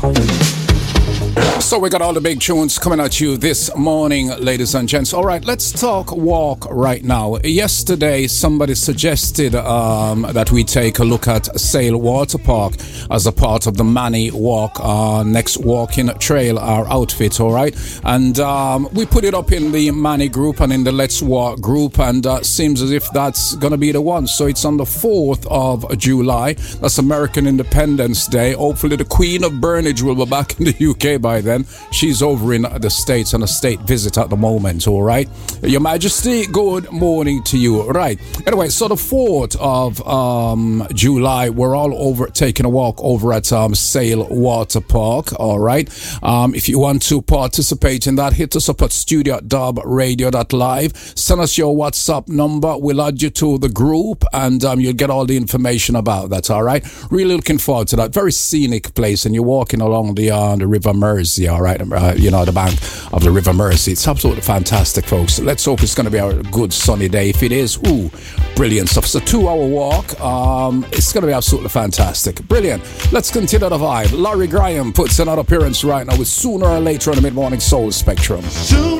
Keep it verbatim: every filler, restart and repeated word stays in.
So we got all the big tunes coming at you this morning, ladies and gents. All right, let's talk walk right now. Yesterday, somebody suggested um, that we take a look at Sale Water Park as a part of the Manny Walk, uh, next walking trail, our outfit, all right? And um, we put it up in the Manny group and in the Let's Walk group, and uh, seems as if that's going to be the one. So it's on the fourth of July. That's American Independence Day. Hopefully the Queen of Burnage will be back in the U K by then. She's over in the States on a state visit at the moment, all right? Your Majesty, good morning to you. Right. Anyway, so the fourth of um, July, we're all over taking a walk over at um, Sale Water Park, all right? Um, if you want to participate in that, hit us up at studio dub radio dot live. Send us your WhatsApp number. We'll add you to the group, and um, you'll get all the information about that, all right? Really looking forward to that. Very scenic place, and you're walking along the, uh, the River Mersey, all right? Uh, you know, the bank of the River Mersey. It's absolutely fantastic, folks. Let's hope it's going to be a good sunny day. If it is, ooh, brilliant stuff. It's a two-hour walk. Um, it's going to be absolutely fantastic. Brilliant. Let's continue the vibe. Larry Graham puts another appearance right now with Sooner or Later on the Mid-Morning Soul Spectrum. Soon